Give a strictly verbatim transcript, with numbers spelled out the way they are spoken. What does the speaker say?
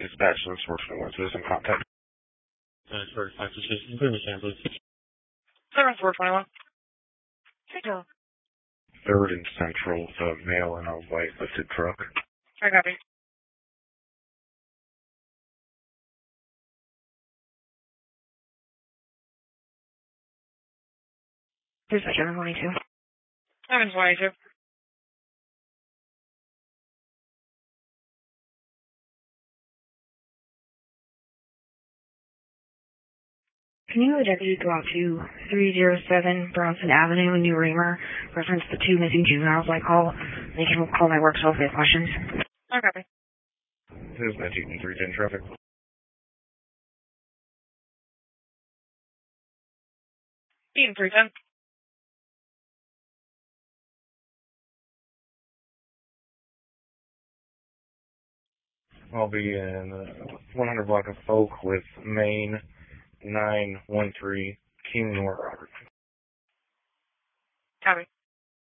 Dispatch those works for citizen contact. Uh, for factor station, including the sample. seven four twenty-one. Central. Third and Central, the male in a white lifted truck. I copy. Dispatch seven twenty-two. seven twenty-two. Can you have a deputy go out to three oh seven Bronson Avenue in New Reamer, reference the two missing juveniles I call? They can call my work cell if they have questions. I copy. Dispatch Eaton three ten traffic. Eaton three ten. I'll be in uh, one hundred block of Oak with Main nine one three King North Robert. Copy.